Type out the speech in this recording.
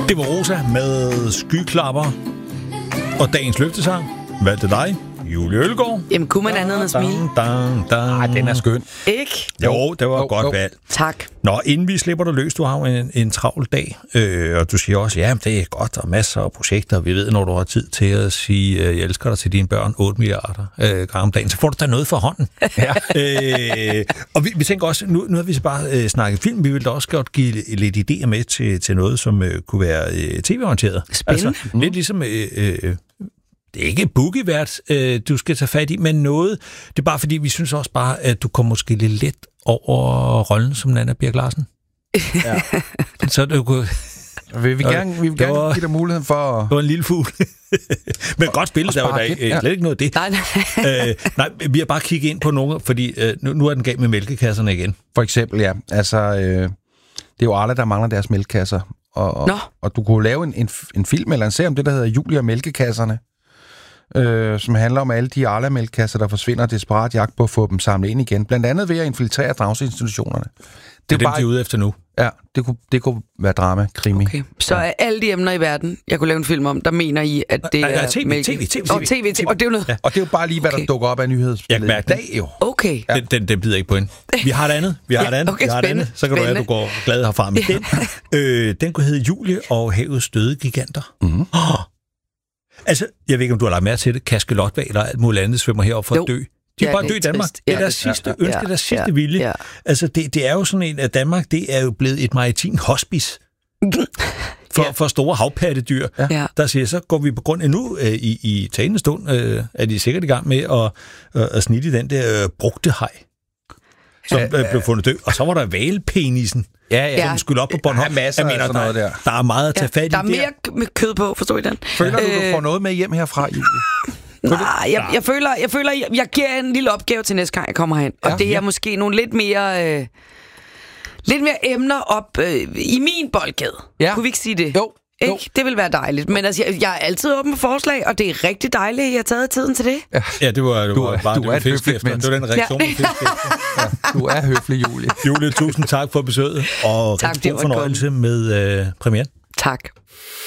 Det var Rosa med Skyklapper og dagens løftesang. Hvad til dig? Julie Ølgaard. Jamen, kunne man andet end at smile? Ej, den er skøn. Ikke? Jo, det var godt valg. Tak. Nå, inden vi slipper dig løs, du har jo en travl dag, og du siger også, ja, det er godt, og masser af projekter, vi ved, når du har tid til at sige, jeg elsker dig til dine børn 8 milliarder gange om dagen, så får du da noget for hånden. Ja. Og vi tænker også, nu har vi så bare snakket film, vi vil da også godt give lidt idéer med til noget, som kunne være tv-orienteret. Spændende. Altså, lidt ligesom... det er ikke boogie-vært, du skal tage fat i, men noget... Det er bare fordi, vi synes også bare, at du kommer måske lidt let over rollen som Nanna Birk Larsen. Ja. Så du kunne... Vi vil gerne give dig muligheden for at... Det var en lille fugl. Men godt spillet, der var der slet ikke noget af det. Nej, vi har bare kigget ind på nogle, fordi nu er den galt med mælkekasserne igen. For eksempel, ja. Altså, det er jo Arla, der mangler deres mælkekasser. Og du kunne lave en film eller en serie om det, der hedder Julie og mælkekasserne. Som handler om alle de Arla-mælkekasser, der forsvinder desperat jagt på at få dem samlet ind igen. Blandt andet ved at infiltrere daginstitutionerne. Det er dem, de er ude efter nu. Ja, det kunne være drama, krimi. Okay. Så er alle de emner i verden, jeg kunne lave en film om, der mener I, at det er... tv. Og det er jo noget... Ja. Og det er jo bare lige, hvad der dukker op af nyhedsbilledet i dag, jo. Okay. Ja. Den bider ikke på hende. Vi har et andet. Okay, spændende. Så kan du være, at du går glad herfra med den. Den kunne hedde Julie og havets døde giganter. Mm-hmm. Altså, jeg ved ikke, om du har lagt mærke til det. Kaskelotvaler og alt muligt andet svømmer herop for at dø. De er bare dø i Danmark. Det er deres sidste ønske, deres sidste vilje. Ja. Altså, det er jo sådan en, at Danmark, det er jo blevet et maritimt hospice for store havpattedyr. Ja. Der siger, så går vi på grund af nu, i talende stund, er de sikkert i gang med at snitte den der brugte haj, som blev fundet død. Og så var der hvalpenisen, som skulle op på Bornholm. Jeg mener, der er meget at tage fat i. Der er mere med kød på, forstår I den? Føler du får noget med hjem herfra, Julie? Nej, jeg føler, jeg giver en lille opgave til næste gang, jeg kommer hen. Og det er måske nogle lidt mere emner op i min boldgade. Ja. Kunne vi ikke sige det? Jo. Ikke? Det vil være dejligt. Men altså, jeg er altid åben for forslag, og det er rigtig dejligt, at jeg har taget tiden til det. Ja, det var bare du er et høfligt menneske. Det var den reaktion, du er høflig, Julie. Julie, tusind tak for besøget, og tak, god fornøjelse med premieren. Tak.